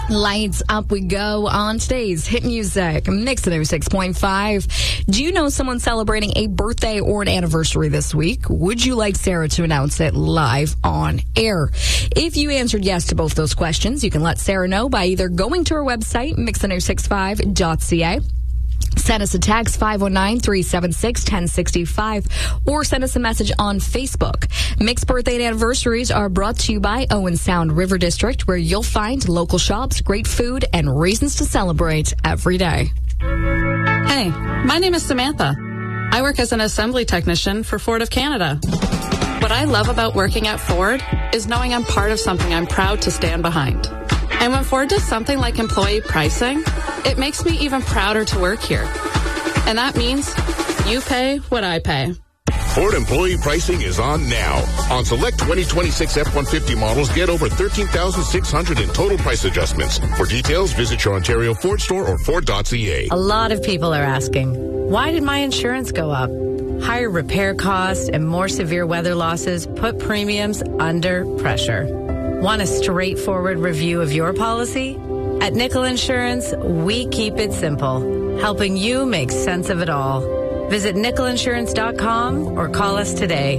Lights up we go on today's hit music, Mix 106.5. Do you know someone celebrating a birthday or an anniversary this week? Would you like Sarah to announce it live on air? If you answered yes to both those questions, you can let Sarah know by either going to her website, mix1065.ca. Send us a text 519-376-1065 or send us a message on Facebook. Mixed birthday and anniversaries are brought to you by Owen Sound River District, where you'll find local shops, great food, and reasons to celebrate every day. Hey, my name is Samantha. I work as an assembly technician for Ford of Canada. What I love about working at Ford is knowing I'm part of something I'm proud to stand behind. And when Ford does something like employee pricing, it makes me even prouder to work here. And that means you pay what I pay. Ford employee pricing is on now. On select 2026 F-150 models, get over $13,600 in total price adjustments. For details, visit your Ontario Ford store or Ford.ca. A lot of people are asking, why did my insurance go up? Higher repair costs and more severe weather losses put premiums under pressure. Want a straightforward review of your policy? At Nickel Insurance, we keep it simple, helping you make sense of it all. Visit nickelinsurance.com or call us today.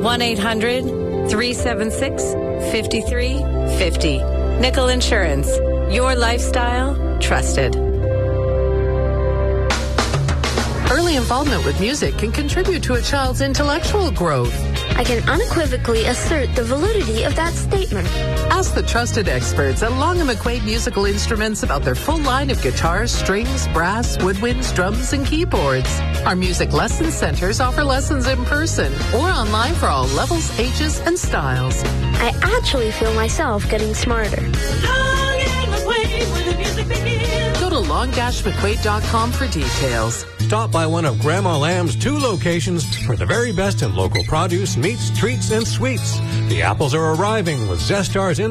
1-800-376-5350. Nickel Insurance, your lifestyle, trusted. Early involvement with music can contribute to a child's intellectual growth. I can unequivocally assert the validity of that statement. Ask the trusted experts at Long & McQuaid Musical Instruments about their full line of guitars, strings, brass, woodwinds, drums, and keyboards. Our music lesson centers offer lessons in person or online for all levels, ages, and styles. I actually feel myself getting smarter. Go to long-mcquaid.com for details. Stop by one of Grandma Lamb's 2 locations for the very best in local produce, meats, treats, and sweets. The apples are arriving with Zestar's